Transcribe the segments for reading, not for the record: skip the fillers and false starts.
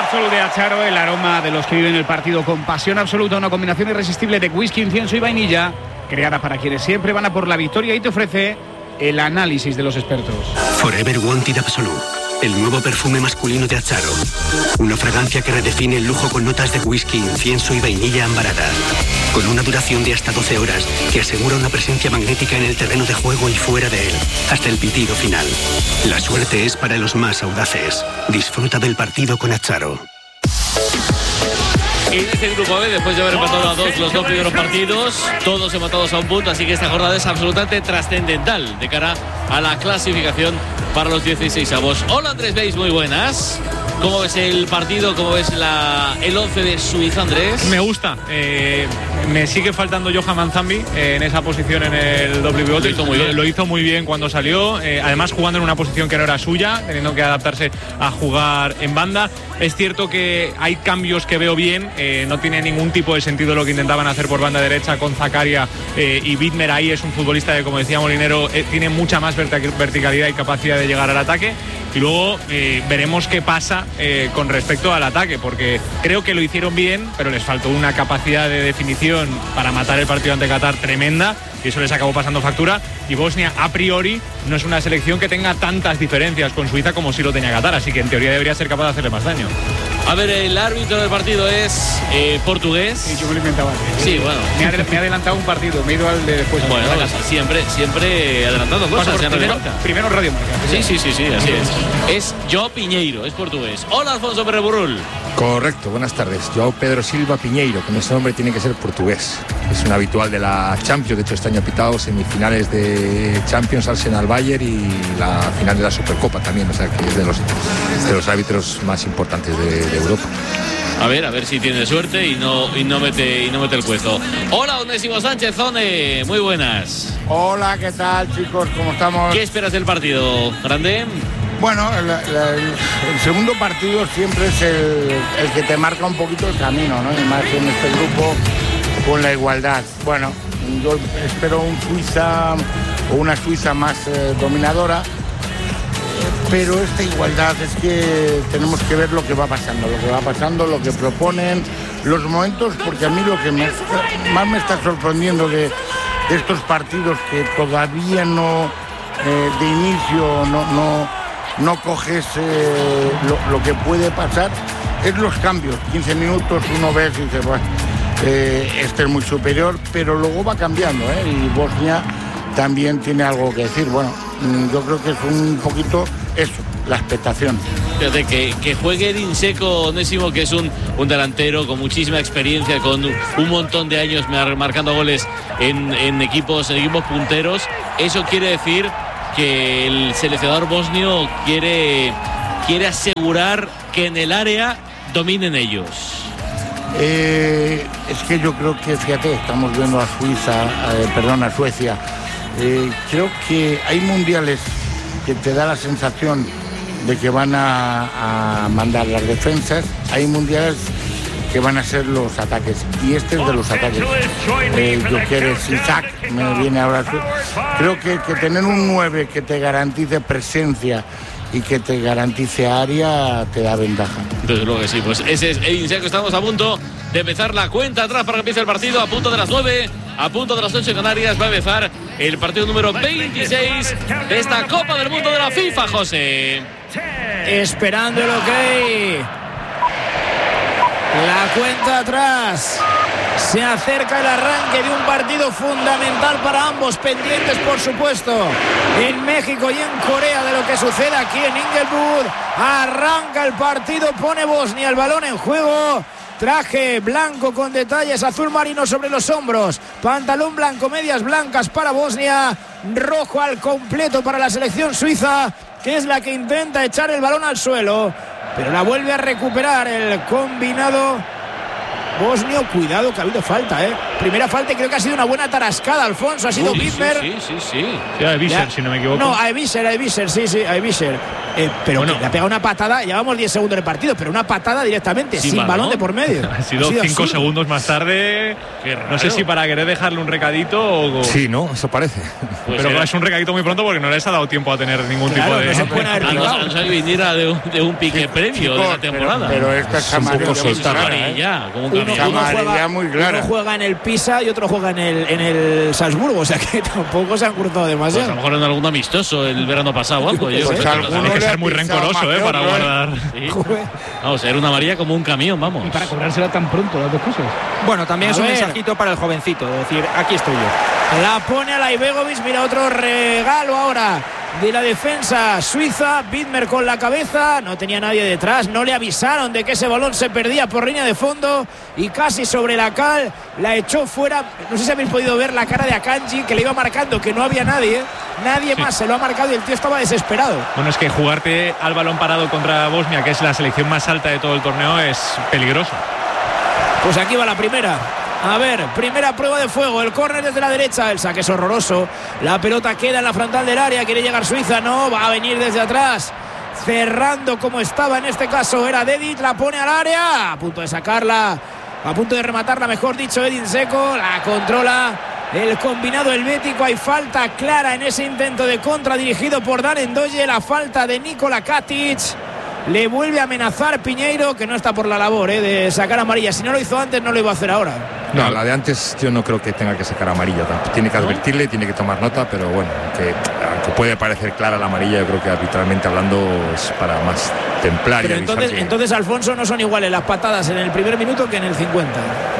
Absolut de Acharo, el aroma de los que viven el partido con pasión absoluta, una combinación irresistible de whisky, incienso y vainilla, creada para quienes siempre van a por la victoria, y te ofrece el análisis de los expertos. Forever Wanted Absolut, el nuevo perfume masculino de Acharo. Una fragancia que redefine el lujo con notas de whisky, incienso y vainilla ambarada. Con una duración de hasta 12 horas que asegura una presencia magnética en el terreno de juego y fuera de él, hasta el pitido final. La suerte es para los más audaces. Disfruta del partido con Acharo. En este grupo B, después de haber empatado a 2 los 2 primeros partidos, todos empatados a un punto, así que esta jornada es absolutamente trascendental de cara a la clasificación para los 16avos. Hola Andrés Beis, muy buenas. ¿Cómo ves el partido? ¿Cómo ves el 11 de Suiza, Andrés? Me gusta. Me sigue faltando Johan Manzambi en esa posición en el doble pivote. Lo hizo muy bien cuando salió. Además, jugando en una posición que no era suya, teniendo que adaptarse a jugar en banda. Es cierto que hay cambios que veo bien. No tiene ningún tipo de sentido lo que intentaban hacer por banda derecha con Zakaria y Widmer. Ahí es un futbolista que, como decía Molinero, tiene mucha más verticalidad y capacidad de llegar al ataque. Y luego veremos qué pasa con respecto al ataque, porque creo que lo hicieron bien, pero les faltó una capacidad de definición para matar el partido ante Qatar tremenda, y eso les acabó pasando factura. Y Bosnia, a priori, no es una selección que tenga tantas diferencias con Suiza como sí lo tenía Qatar, así que en teoría debería ser capaz de hacerle más daño. A ver, el árbitro del partido es portugués. Sí, yo me lo inventaba. Sí, bueno. Me ha adelantado un partido, me he ido al de después. Bueno, siempre adelantando cosas. Primero Radio Marca. Sí, así es João Pinheiro, es portugués. Hola, Alfonso Perreburrul. Correcto, buenas tardes. João Pedro Silva Pinheiro, con ese nombre tiene que ser portugués. Es un habitual de la Champions, de hecho este año ha pitado semifinales de Champions, Arsenal-Bayern, y la final de la Supercopa también, o sea que es de los árbitros más importantes de Europa. A ver si tiene suerte y no mete el puesto. Hola, Onésimo Sánchez, Zone, muy buenas. Hola, ¿qué tal, chicos? ¿Cómo estamos? ¿Qué esperas del partido, Grande? Bueno, el segundo partido siempre es el que te marca un poquito el camino, ¿no? Y más en este grupo con la igualdad. Bueno, yo espero una Suiza más dominadora, pero esta igualdad es que tenemos que ver lo que va pasando, lo que proponen, los momentos, porque a mí lo que más me está sorprendiendo de estos partidos que todavía no, de inicio, no coges lo que puede pasar, es los cambios. 15 minutos uno ve y dice, bueno, este es muy superior, pero luego va cambiando, y Bosnia también tiene algo que decir. Bueno, yo creo que es un poquito eso, la expectación. Fíjate que juegue Edin Dzeko, Onésimo, que es un delantero con muchísima experiencia, con un montón de años marcando goles en equipos punteros. Eso quiere decir que el seleccionador bosnio quiere asegurar que en el área dominen ellos. Es que yo creo que, fíjate, estamos viendo a Suecia. Creo que hay mundiales que te da la sensación de que van a mandar las defensas, hay mundiales que van a ser los ataques, y este es de los ataques. Isaac me viene ahora. Creo que tener un 9 que te garantice presencia y que te garantice área te da ventaja. Desde luego que sí, pues ese es Edin Dzeko. Estamos a punto de empezar la cuenta atrás para que empiece el partido. A punto de las 9, a punto de las 8 en Canarias, va a empezar el partido número 26 de esta Copa del Mundo de la FIFA, José. Esperando el ok. La cuenta atrás. Se acerca el arranque de un partido fundamental para ambos, pendientes por supuesto en México y en Corea de lo que sucede aquí en Inglewood. Arranca el partido, pone Bosnia el balón en juego. Traje blanco con detalles azul marino sobre los hombros, pantalón blanco, medias blancas para Bosnia, rojo al completo para la selección suiza, que es la que intenta echar el balón al suelo, pero la vuelve a recuperar el combinado bosnio. Cuidado que ha habido falta, primera falta y creo que ha sido una buena tarascada, Alfonso. Ha sido Widmer. Sí, a Visser, si no me equivoco. No, a Visser, sí, a Visser. Pero bueno, le ha pegado una patada, llevamos 10 segundos de partido, pero una patada directamente, sin balón de por medio. Ha sido 5 segundos más tarde. No sé si para querer dejarle un recadito o... Sí, ¿no? Eso parece. Pues pero es un recadito muy pronto porque no les ha dado tiempo a tener ningún tipo de... No se pueden haber han salido viniera de un pique previo de la temporada. Pero esta es amarilla, como un camión. Muy clara. Uno juega en el Pisa y otro juega en el Salzburgo, o sea que tampoco se han cruzado demasiado. Pues a lo mejor en algún amistoso el verano pasado o algo. Hay que ser muy rencoroso para guardar. Sí. Vamos, era una amarilla como un camión, vamos. Y para cobrársela tan pronto las dos cosas. Bueno, también es un mensajito para el jovencito, de decir, aquí estoy yo. La pone a la Ibegovic, mira otro regalo ahora de la defensa suiza. Widmer con la cabeza, no tenía nadie detrás, no le avisaron de que ese balón se perdía por línea de fondo y casi sobre la cal la echó fuera. No sé si habéis podido ver la cara de Akanji, que le iba marcando que no había nadie más se lo ha marcado y el tío estaba desesperado. Bueno, es que jugarte al balón parado contra Bosnia, que es la selección más alta de todo el torneo, es peligroso. Pues aquí va la primera. A ver, primera prueba de fuego, el córner desde la derecha, el saque es horroroso, la pelota queda en la frontal del área, quiere llegar Suiza, no, va a venir desde atrás, cerrando como estaba en este caso, era Dedic, la pone al área, a punto de sacarla, a punto de rematarla, mejor dicho, Edin Dzeko, la controla el combinado helvético, hay falta clara en ese intento de contra dirigido por Dan Ndoye, la falta de Nikola Katic. Le vuelve a amenazar Piñeiro, que no está por la labor de sacar amarilla. Si no lo hizo antes, no lo iba a hacer ahora. No, la de antes yo no creo que tenga que sacar amarilla. Tiene que advertirle, tiene que tomar nota, pero bueno, aunque puede parecer clara la amarilla, yo creo que arbitralmente hablando es para más templar. Pero entonces, Alfonso, no son iguales las patadas en el primer minuto que en el 50.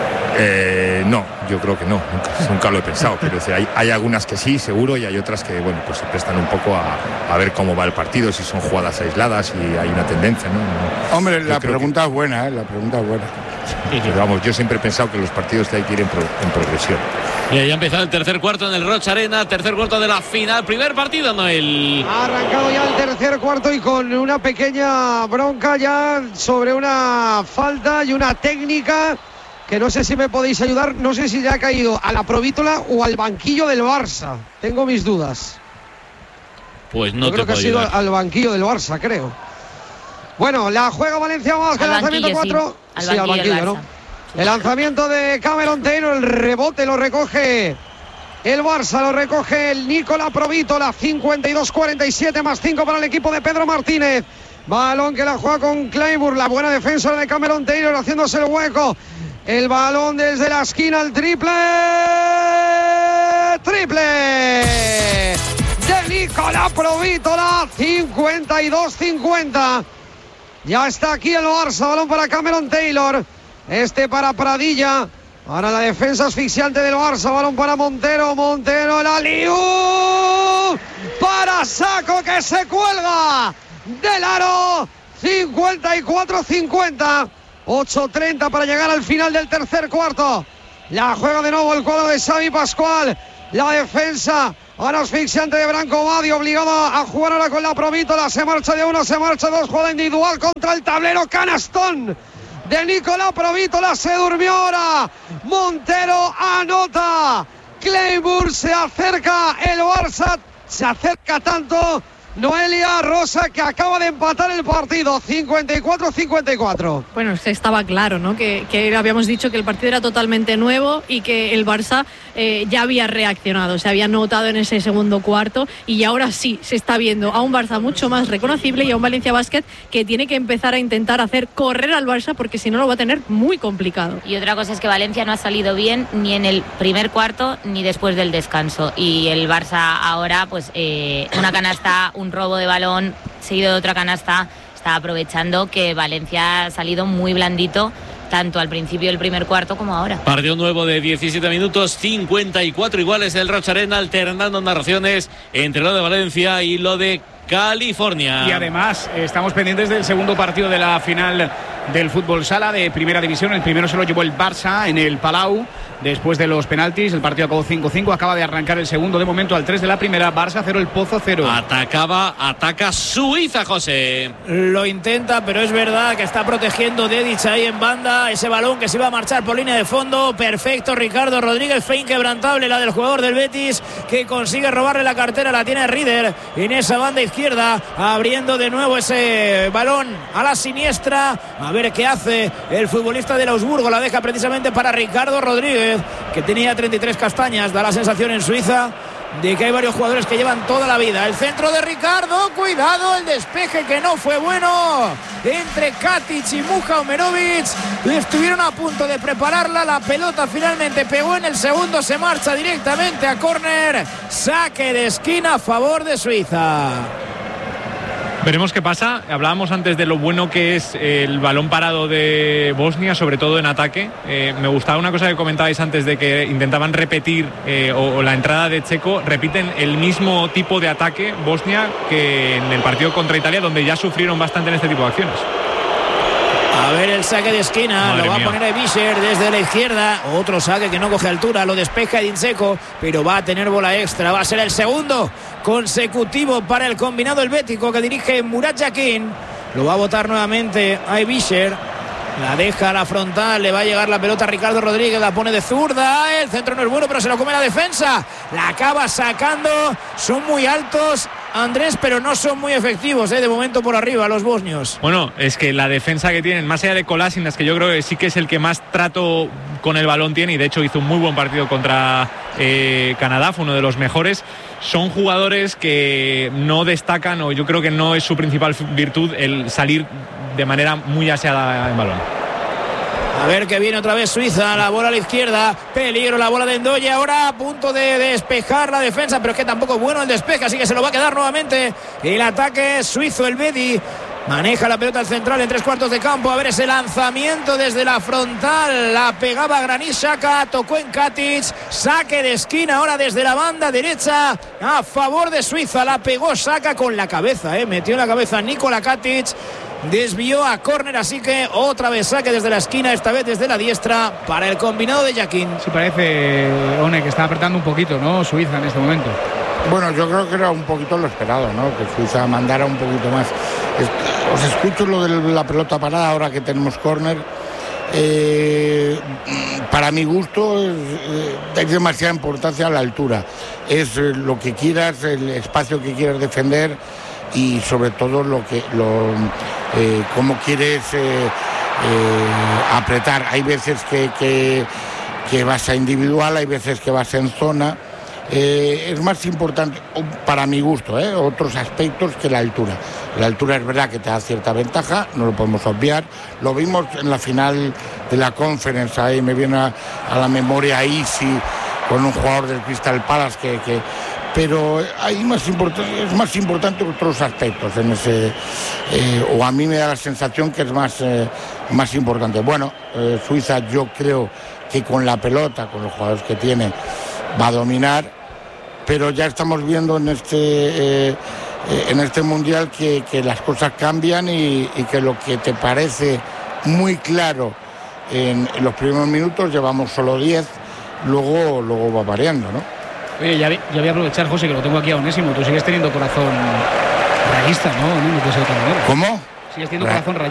No, yo creo que no, nunca lo he pensado, pero hay algunas que sí, seguro, y hay otras que, bueno, pues se prestan un poco a ver cómo va el partido, si son jugadas aisladas y hay una tendencia, ¿no? Hombre, la pregunta es buena, la pregunta es buena. Pero vamos, yo siempre he pensado que los partidos hay que ir en progresión. Y ya ha empezado el tercer cuarto en el Roig Arena, tercer cuarto de la final, primer partido, Noel. Ha arrancado ya el tercer cuarto y con una pequeña bronca ya sobre una falta y una técnica que no sé si me podéis ayudar, no sé si ya ha caído a la Provítola o al banquillo del Barça. Tengo mis dudas. Pues no yo creo que ha sido al banquillo del Barça, creo. Bueno, la juega Valencia Basket, el lanzamiento 4. Sí, al banquillo, ¿no? El lanzamiento de Cameron Taylor, el rebote lo recoge el Barça, lo recoge el Nikola Provítola. 52-47 más 5 para el equipo de Pedro Martínez. Balón que la juega con Clayburgh, la buena defensa de Cameron Taylor haciéndose el hueco. El balón desde la esquina, el triple de Nikola Provítola, 52-50. Ya está aquí el Barça, balón para Cameron Taylor, para Pradilla. Ahora la defensa asfixiante del Barça, balón para Montero, el aliú para Sacco, que se cuelga del aro. 54-50. 8:30 para llegar al final del tercer cuarto. La juega de nuevo el cuadro de Xavi Pascual. La defensa ahora asfixiante de Branco Badi, obligado a jugar ahora con la Provítola. Se marcha de uno, se marcha de dos, jugada individual contra el tablero. Canastón de Nikola Provítola, se durmió ahora. Montero anota. Clayburgh se acerca, el Barça se acerca tanto. Noelia Rosa, que acaba de empatar el partido, 54-54. Bueno, estaba claro, ¿no? Que habíamos dicho que el partido era totalmente nuevo y que el Barça ya había reaccionado, se había notado en ese segundo cuarto y ahora sí se está viendo a un Barça mucho más reconocible y a un Valencia Basket que tiene que empezar a intentar hacer correr al Barça porque si no lo va a tener muy complicado. Y otra cosa es que Valencia no ha salido bien ni en el primer cuarto ni después del descanso y el Barça ahora pues una canasta, un robo de balón seguido de otra canasta, está aprovechando que Valencia ha salido muy blandito tanto al principio del primer cuarto como ahora. Partido nuevo de 17 minutos, 54 iguales el Roig Arena, alternando narraciones entre lo de Valencia y lo de California. Y además estamos pendientes del segundo partido de la final del fútbol sala de primera división. El primero se lo llevó el Barça en el Palau después de los penaltis. El partido acabó 5-5. Acaba de arrancar el segundo, de momento al 3 de la primera. Barça 0, el Pozo 0. Ataca Suiza, José. Lo intenta, pero es verdad que está protegiendo Dedic ahí en banda. Ese balón que se iba a marchar por línea de fondo. Perfecto, Ricardo Rodríguez. Fe inquebrantable la del jugador del Betis, que consigue robarle la cartera. La tiene Rieder en esa banda izquierda, abriendo de nuevo ese balón a la siniestra. A ver qué hace el futbolista del Augsburgo. La deja precisamente para Ricardo Rodríguez, que tenía 33 castañas. Da la sensación en Suiza de que hay varios jugadores que llevan toda la vida. El centro de Ricardo, cuidado, el despeje que no fue bueno entre Katic y Muja Omerovic. Estuvieron a punto de prepararla, la pelota finalmente pegó en el segundo, se marcha directamente a córner. Saque de esquina a favor de Suiza. Veremos qué pasa. Hablábamos antes de lo bueno que es el balón parado de Bosnia, sobre todo en ataque. Me gustaba una cosa que comentabais antes, de que intentaban repetir o la entrada de Checo. Repiten el mismo tipo de ataque Bosnia que en el partido contra Italia, donde ya sufrieron bastante en este tipo de acciones. A ver el saque de esquina, Madre lo va mía. a poner Vischer desde la izquierda. Otro saque que no coge altura, lo despeja Edin Dzeko, pero va a tener bola extra. Va a ser el segundo consecutivo para el combinado helvético que dirige Murat Yakin. Lo va a botar nuevamente a Vischer. La deja a la frontal, le va a llegar la pelota a Ricardo Rodríguez, la pone de zurda. El centro no es bueno, pero se lo come la defensa. La acaba sacando. Son muy altos, Andrés, pero no son muy efectivos, de momento por arriba los bosnios. Bueno, es que la defensa que tienen, más allá de Kolasinac, que yo creo que sí que es el que más trato con el balón tiene, y de hecho hizo un muy buen partido contra Canadá, fue uno de los mejores. Son jugadores que no destacan, o yo creo que no es su principal virtud el salir de manera muy aseada en balón. A ver que viene otra vez Suiza, la bola a la izquierda, peligro la bola de Endoye, ahora a punto de despejar la defensa, pero es que tampoco es bueno el despeje, así que se lo va a quedar nuevamente el ataque suizo. El Bedi maneja la pelota al central en 3/4 de campo. A ver ese lanzamiento desde la frontal, la pegaba Granit Xhaka, tocó en Katic, saque de esquina ahora desde la banda derecha a favor de Suiza. La pegó Xhaka con la cabeza, metió en la cabeza Nikola Katic, desvió a córner, así que otra vez saque desde la esquina, esta vez desde la diestra para el combinado de Yakin. Sí, parece, One, que está apretando un poquito, ¿no? Suiza en este momento. Bueno, yo creo que era un poquito lo esperado, ¿no? Que Suiza mandara un poquito más. Os escucho lo de la pelota parada ahora que tenemos córner. Para mi gusto hay demasiada importancia a la altura. Es lo que quieras, el espacio que quieras defender, y sobre todo cómo quieres apretar. Hay veces que vas a individual, hay veces que vas en zona. Es más importante, para mi gusto, otros aspectos que la altura. La altura es verdad que te da cierta ventaja, no lo podemos obviar. Lo vimos en la final de la Conference, ahí me viene a la memoria Isi con un jugador del Crystal Palace pero es más importante otros aspectos en ese, o a mí me da la sensación que es más importante. Bueno, Suiza, yo creo que con la pelota, con los jugadores que tiene, va a dominar, pero ya estamos viendo en este mundial que las cosas cambian, y que lo que te parece muy claro en los primeros minutos, llevamos solo 10, luego va variando, ¿no? Oye, ya voy a aprovechar, José, que lo tengo aquí a Onésimo. Tú sigues teniendo corazón rayista, ¿no? No puede ser de otra manera. ¿Cómo? Sigues teniendo corazón rayista.